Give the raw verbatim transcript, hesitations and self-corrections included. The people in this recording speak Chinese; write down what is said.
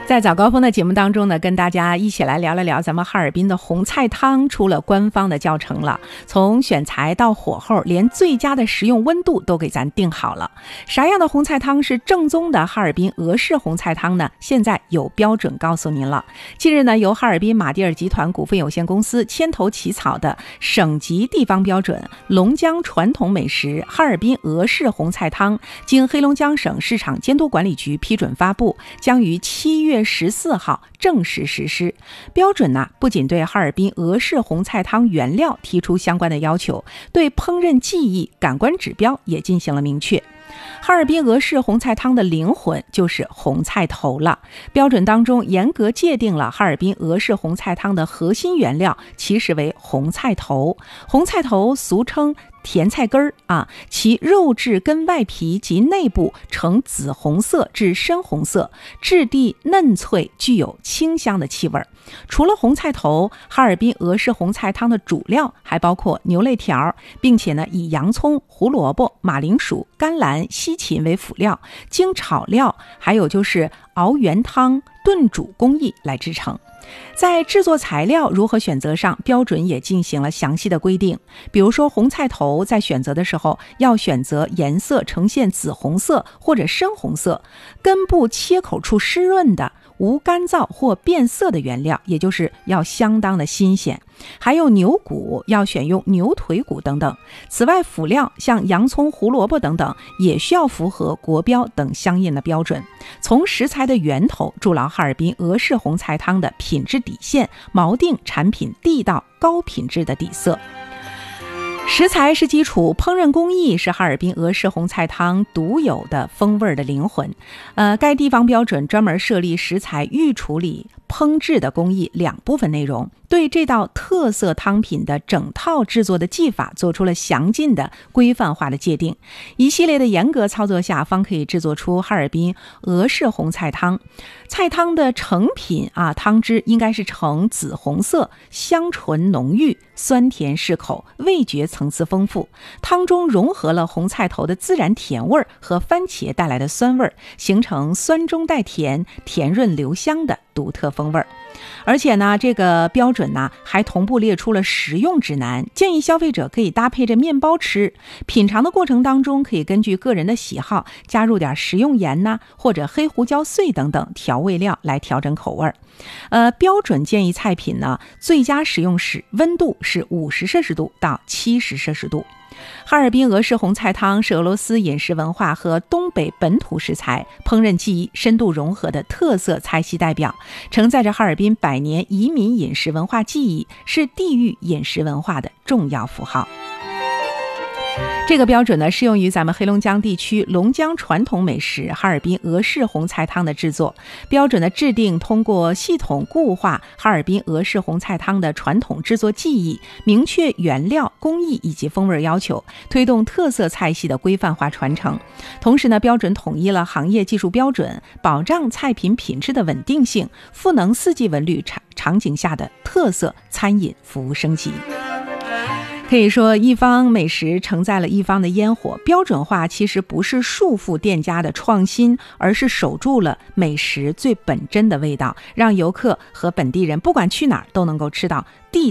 在早高峰的节目当中呢，跟大家一起来聊了聊咱们哈尔滨的红菜汤出了官方的教程了，从选材到火候，连最佳的食用温度都给咱定好了。啥样的红菜汤是正宗的哈尔滨俄式红菜汤呢？现在有标准告诉您了。近日呢，由哈尔滨马迭尔集团股份有限公司牵头起草的省级地方标准龙江传统美食哈尔滨俄式红菜汤，经黑龙江省市场监督管理局批准发布，将于七月十四号正式实施。标准呢，不仅对哈尔滨俄式红菜汤原料提出相关的要求，对烹饪技艺、感官指标也进行了明确。哈尔滨俄式红菜汤的灵魂就是红菜头了。标准当中严格界定了哈尔滨俄式红菜汤的核心原料，其实为红菜头。红菜头俗称甜菜根儿啊，其肉质根外皮及内部呈紫红色至深红色，质地嫩脆，具有清香的气味。除了红菜头，哈尔滨俄式红菜汤的主料还包括牛肋条，并且呢以洋葱、胡萝卜、马铃薯、甘蓝、西芹为辅料，经炒料，还有就是熬原汤、炖煮工艺来制成。在制作材料如何选择上，标准也进行了详细的规定。比如说红菜头在选择的时候，要选择颜色呈现紫红色或者深红色，根部切口处湿润的，无干燥或变色的原料，也就是要相当的新鲜。还有牛骨要选用牛腿骨等等。此外，辅料像洋葱、胡萝卜等等也需要符合国标等相应的标准。从食材的源头筑牢哈尔滨俄式红菜汤的品质底线，锚定产品地道高品质的底色。食材是基础，烹饪工艺是哈尔滨俄式红菜汤独有的风味的灵魂。呃，该地方标准专门设立食材预处理、烹制的工艺两部分内容，对这道特色汤品的整套制作的技法做出了详尽的规范化的界定。一系列的严格操作下，方可以制作出哈尔滨俄式红菜汤。菜汤的成品啊，汤汁应该是呈紫红色，香醇浓郁，酸甜适口，味觉层次丰富。汤中融合了红菜头的自然甜味和番茄带来的酸味，形成酸中带甜、甜润留香的独特风味。而且呢，这个标准呢还同步列出了食用指南，建议消费者可以搭配着面包吃。品尝的过程当中，可以根据个人的喜好加入点食用盐呐、啊，或者黑胡椒碎等等调味料来调整口味。呃，标准建议菜品呢，最佳食用时温度是五十摄氏度到七十摄氏度。哈尔滨俄式红菜汤是俄罗斯饮食文化和东北本土食材、烹饪技艺深度融合的特色菜系代表，承载着哈尔滨百年移民饮食文化记忆，是地域饮食文化的重要符号。这个标准呢，适用于咱们黑龙江地区龙江传统美食哈尔滨俄式红菜汤的制作。标准的制定通过系统固化哈尔滨俄式红菜汤的传统制作技艺，明确原料、工艺以及风味要求，推动特色菜系的规范化传承。同时呢，标准统一了行业技术标准，保障菜品品质的稳定性，赋能四季文旅场场景下的特色餐饮服务升级。可以说，一方美食承载了一方的烟火。标准化其实不是束缚店家的创新，而是守住了美食最本真的味道，让游客和本地人不管去哪儿都能够吃到地